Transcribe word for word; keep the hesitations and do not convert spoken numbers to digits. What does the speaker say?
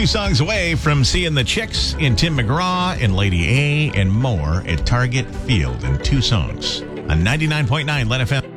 two songs away from seeing the Chicks in Tim McGraw and Lady A and more at Target Field in two songs on ninety-nine point nine Let F M.